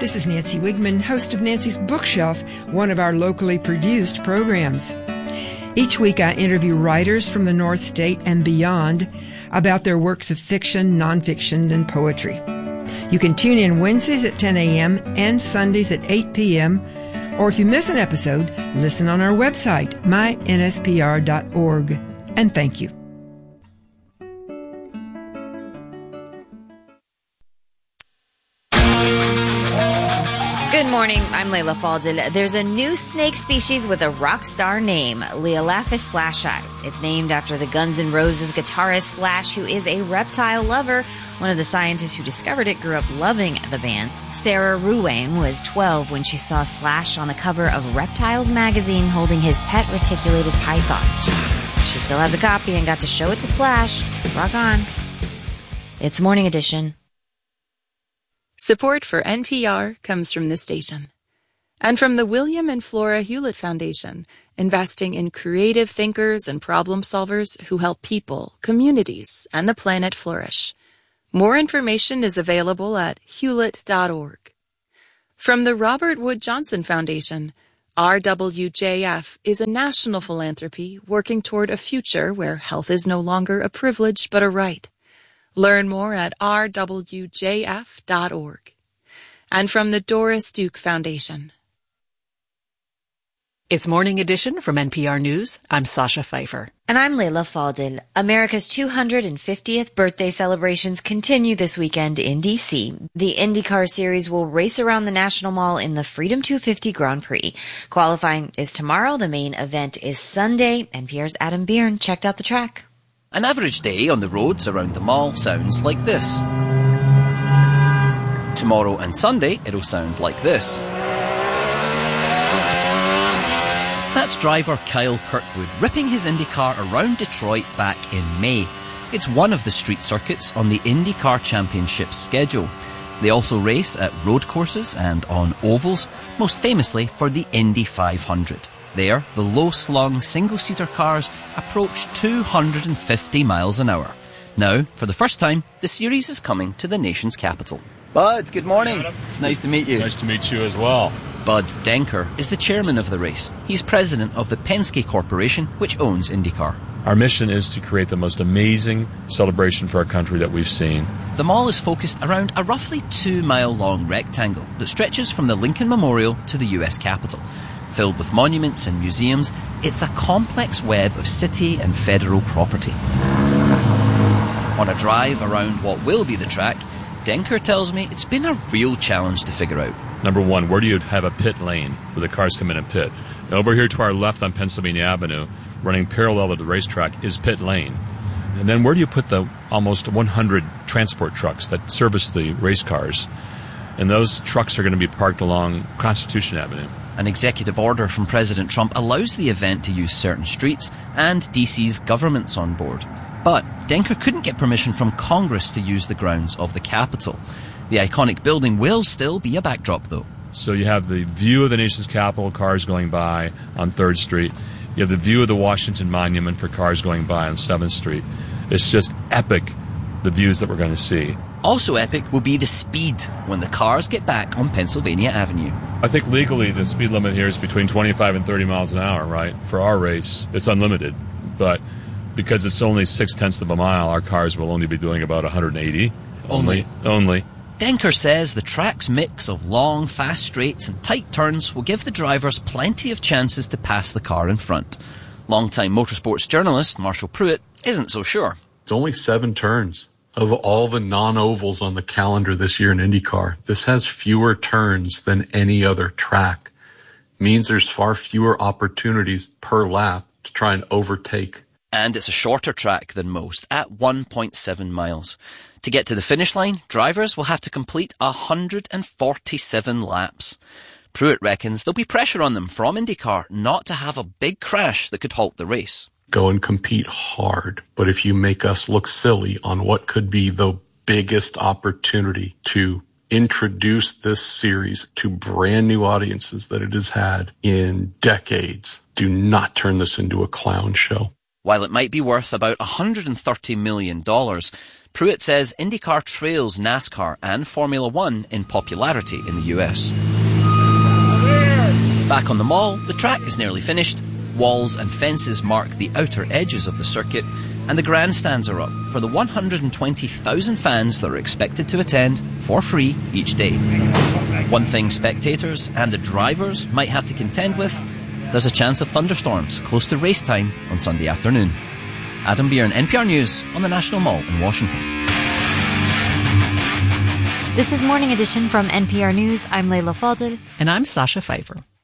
This is Nancy Wigman, host of Nancy's Bookshelf, one of our locally produced programs. Each week I interview writers from the North State and beyond about their works of fiction, nonfiction, and poetry. You can tune in Wednesdays at 10 a.m. and Sundays at 8 p.m., or if you miss an episode, listen on our website, mynspr.org. And thank you. Good morning, I'm Layla Faldil. There's a new snake species with a rock star name, Leolaphus slashii. It's named after the Guns N' Roses guitarist Slash, who is a reptile lover. One of the scientists who discovered it grew up loving the band. Sarah Ruane was 12 when she saw Slash on the cover of Reptiles magazine holding his pet reticulated python. She still has a copy and got to show it to Slash. Rock on. It's Morning Edition. Support for NPR comes from this station and from the William and Flora Hewlett Foundation, investing in creative thinkers and problem solvers who help people, communities, and the planet flourish. More information is available at hewlett.org. From the Robert Wood Johnson Foundation, RWJF is a national philanthropy working toward a future where health is no longer a privilege but a right. Learn more at rwjf.org. And from the Doris Duke Foundation. It's Morning Edition from NPR News. I'm Sasha Pfeiffer. And I'm Layla Faldil. America's 250th birthday celebrations continue this weekend in D.C. The IndyCar Series will race around the National Mall in the Freedom 250 Grand Prix. Qualifying is tomorrow. The main event is Sunday. NPR's Adam Byrne checked out the track. An average day on the roads around the mall sounds like this. Tomorrow and Sunday, it'll sound like this. That's driver Kyle Kirkwood ripping his IndyCar around Detroit back in May. It's one of the street circuits on the IndyCar Championship schedule. They also race at road courses and on ovals, most famously for the Indy 500. There, the low-slung single-seater cars approach 250 miles an hour. Now, for the first time, the series is coming to the nation's capital. Bud, good morning. It's nice to meet you. Nice to meet you as well. Bud Denker is the chairman of the race. He's president of the Penske Corporation, which owns IndyCar. Our mission is to create the most amazing celebration for our country that we've seen. The mall is focused around a roughly 2-mile-long rectangle that stretches from the Lincoln Memorial to the U.S. Capitol. Filled with monuments and museums, it's a complex web of city and federal property. On a drive around what will be the track, Denker tells me it's been a real challenge to figure out. Number one, where do you have a pit lane where the cars come in and pit? Now, over here to our left on Pennsylvania Avenue, running parallel to the racetrack, is pit lane. And then where do you put the almost 100 transport trucks that service the race cars? And those trucks are going to be parked along Constitution Avenue. An executive order from President Trump allows the event to use certain streets, and DC's government's on board. But Denker couldn't get permission from Congress to use the grounds of the Capitol. The iconic building will still be a backdrop, though. So you have the view of the nation's capital, cars going by on 3rd Street. You have the view of the Washington Monument for cars going by on 7th Street. It's just epic, the views that we're going to see. Also epic will be the speed when the cars get back on Pennsylvania Avenue. I think legally the speed limit here is between 25 and 30 miles an hour, right? For our race, it's unlimited. But because it's only 0.6 of a mile, our cars will only be doing about 180. Only. Denker says the track's mix of long, fast straights and tight turns will give the drivers plenty of chances to pass the car in front. Longtime motorsports journalist Marshall Pruitt isn't so sure. It's only 7 turns. Of all the non-ovals on the calendar this year in IndyCar, this has fewer turns than any other track. Means there's far fewer opportunities per lap to try and overtake. And it's a shorter track than most, at 1.7 miles. To get to the finish line, drivers will have to complete 147 laps. Pruitt reckons there'll be pressure on them from IndyCar not to have a big crash that could halt the race. Go and compete hard, but if you make us look silly on what could be the biggest opportunity to introduce this series to brand new audiences that it has had in decades, do not turn this into a clown show. While it might be worth about $130 million, Pruitt says IndyCar trails NASCAR and Formula One in popularity in the US. Back on the Mall, the track is nearly finished. Walls and fences mark the outer edges of the circuit, and the grandstands are up for the 120,000 fans that are expected to attend for free each day. One thing spectators and the drivers might have to contend with: there's a chance of thunderstorms close to race time on Sunday afternoon. Adam Byrne, NPR News on the National Mall in Washington. This is Morning Edition from NPR News. I'm Leila Fadel. And I'm Sasha Pfeiffer.